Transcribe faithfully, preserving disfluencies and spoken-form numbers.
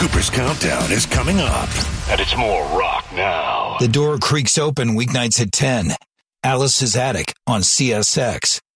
Cooper's Countdown is coming up, and it's more rock now. The door creaks open weeknights at ten. Alice's Attic on C S X.